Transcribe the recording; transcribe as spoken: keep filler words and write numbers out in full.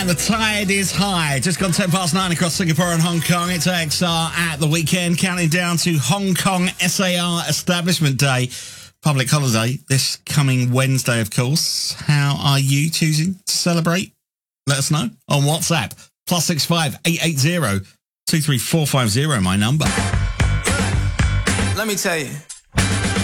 And the tide is high. Just gone ten past nine across Singapore and Hong Kong. It's A X R at the weekend, counting down to Hong Kong S A R Establishment Day. Public holiday this coming Wednesday, of course. How are you choosing to celebrate? Let us know on WhatsApp. Plus six five eight eight zero two three four five zero, my number. Let me tell you.